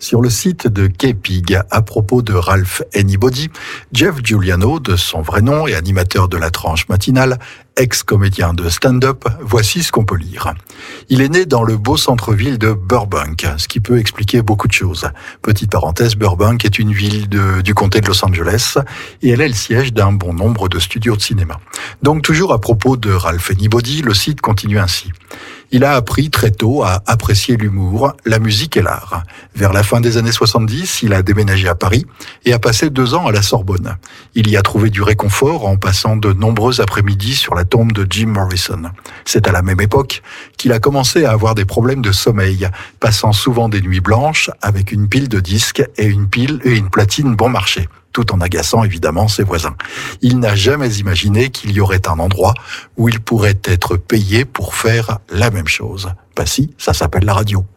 Sur le site de K-Pig, à propos de Ralph Anybody, Jeff Giuliano, de son vrai nom et animateur de la tranche matinale, ex-comédien de stand-up, voici ce qu'on peut lire. Il est né dans le beau centre-ville de Burbank, ce qui peut expliquer beaucoup de choses. Petite parenthèse, Burbank est une ville du comté de Los Angeles et elle est le siège d'un bon nombre de studios de cinéma. Donc toujours à propos de Ralph Anybody, le site continue ainsi. Il a appris très tôt à apprécier l'humour, la musique et l'art. Vers la fin des années 70, il a déménagé à Paris et a passé 2 ans à la Sorbonne. Il y a trouvé du réconfort en passant de nombreux après-midi sur la tombe de Jim Morrison. C'est à la même époque qu'il a commencé à avoir des problèmes de sommeil, passant souvent des nuits blanches avec une pile de disques et une platine bon marché, tout en agaçant évidemment ses voisins. Il n'a jamais imaginé qu'il y aurait un endroit où il pourrait être payé pour faire la même chose. Bah si, ça s'appelle la radio.